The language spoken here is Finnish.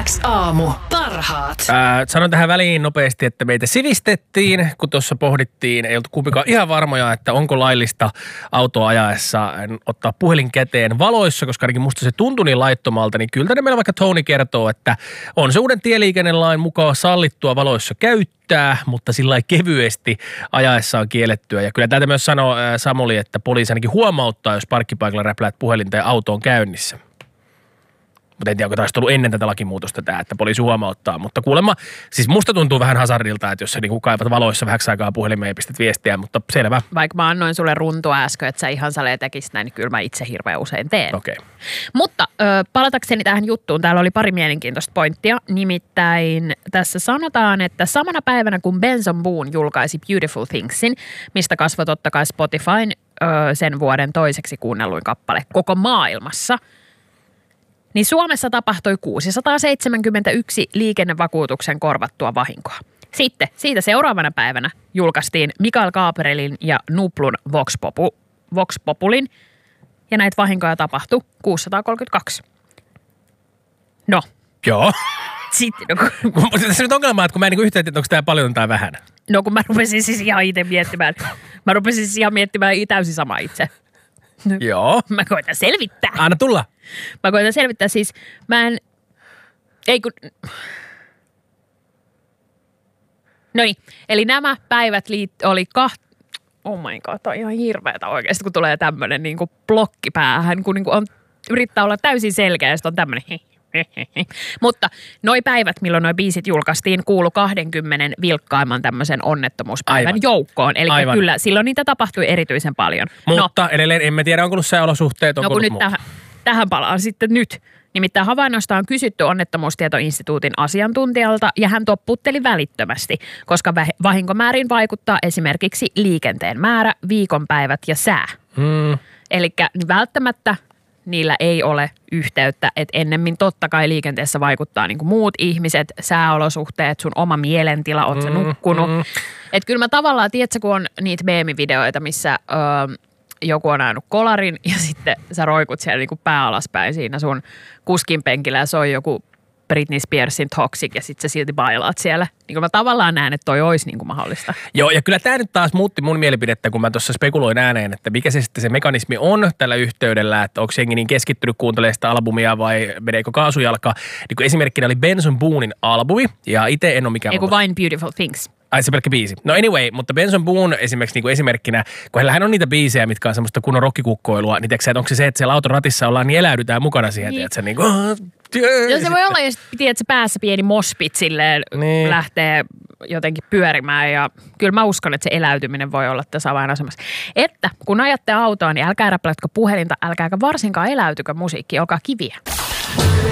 Aamu. Parhaat. Sanon tähän väliin nopeasti, että meitä sivistettiin, kun tuossa pohdittiin. Ei oltu kumpikaan ihan varmoja, että onko laillista autoa ajaessa ottaa puhelin käteen valoissa, koska ainakin musta se tuntui niin laittomalta. Niin kyllä tänne meillä vaikka Tony kertoo, että on se uuden tieliikennelain mukaan sallittua valoissa käyttää, mutta sillä lailla kevyesti ajaessa on kiellettyä. Ja kyllä täältä myös sanoo Samuli, että poliisi ainakin huomauttaa, jos parkkipaikalla räpläät puhelinta ja auto on käynnissä. Mutta en tiedä, onko taas tullut ennen tätä lakimuutosta tämä, että poliisi huomauttaa. Mutta kuulemma, siis musta tuntuu vähän hazardilta, että jos sä niinku kaivat valoissa vähäksi aikaa puhelimeen ja pistät viestiä, mutta selvä. Vaikka mä annoin sulle runtua äsken, että sä ihan saleen tekisit näin, niin kyllä mä itse hirveän usein teen. Okei. Mutta palatakseni tähän juttuun, täällä oli pari mielenkiintoista pointtia. Nimittäin tässä sanotaan, että samana päivänä kun Benson Boone julkaisi Beautiful Thingsin, mistä kasvoi totta kai Spotifyn sen vuoden toiseksi kuunnelluin kappale koko maailmassa, niin Suomessa tapahtui 671 liikennevakuutuksen korvattua vahinkoa. Sitten siitä seuraavana päivänä julkaistiin Mikael Gabrielin ja Nuplun Vox Populin, ja näitä vahinkoja tapahtui 632. No. Joo. Sitten, Tässä nyt ongelma, että kun mä en yhtään tiedä, onko tämä paljon tai vähän. No kun mä rupesin siis ihan itse miettimään. Mä rupesin siis ihan miettimään täysin sama itse. Joo. Mä koitan selvittää. Anna tulla. Mä koitan selvittää siis, Noin, eli nämä päivät oli oh my god, on ihan hirveetä oikeasti, kun tulee tämmönen niinku blokki päähän, kun niinku yrittää olla täysin selkeä, ja sitten on tämmönen Mutta noi päivät, milloin noi biisit julkaistiin, kuului 20 vilkkaimman tämmöisen onnettomuuspäivän joukkoon. Eli kyllä, silloin niitä tapahtui erityisen paljon. Mutta edelleen emme tiedä, onko ollut sääolosuhteet, onko kun nyt tähän palaan sitten nyt. Nimittäin havainnosta on kysytty Onnettomuustietoinstituutin asiantuntijalta ja hän topputteli välittömästi, koska vahinkomäärin vaikuttaa esimerkiksi liikenteen määrä, viikonpäivät ja sää. Eli välttämättä niillä ei ole yhteyttä, että ennemmin totta kai liikenteessä vaikuttaa niin kuin muut ihmiset, sääolosuhteet, sun oma mielentila, oot sä nukkunut. Että kyllä mä tavallaan, tiedätkö, kun on niitä meemivideoita, missä joku on ajanut kolarin ja sitten sä roikut siellä niin kuin pää alaspäin siinä sun kuskin penkillä ja se on joku Britney Spearsin Toxic ja sitten sä silti bailaat siellä. Niin kuin mä tavallaan näen, että toi olisi niin kuin mahdollista. Joo, ja kyllä tämä nyt taas muutti mun mielipidettä, kun mä tuossa spekuloin ääneen, että mikä se sitten se mekanismi on tällä yhteydellä, että onko jengi niin keskittynyt kuuntelemaan sitä albumia vai meneekö kaasujalka. Niin kuin esimerkkinä oli Benson Boonen albumi, ja itse en ole mikään... Eiku vain Beautiful Things. Ai se pelkkä biisi. No anyway, mutta Benson Boone esimerkiksi niin kuin esimerkkinä, kun hänellähän on niitä biisejä, mitkä on semmoista kunnon rockikukkoilua, niin tiedätkö, että onko se että siellä auton ratissa ollaan, niin eläydytään mukana siihen, niin. Tiedätkö, niin kuin... Ja se voi olla, jos tiedätkö, päässä pieni moshpit silleen lähtee jotenkin pyörimään ja kyllä mä uskon, että se eläytyminen voi olla tässä avainasemassa. Että kun ajatte autoa, niin älkää räplätkö puhelinta, älkääkä varsinkaan eläytykö musiikki, olkaa kiviä.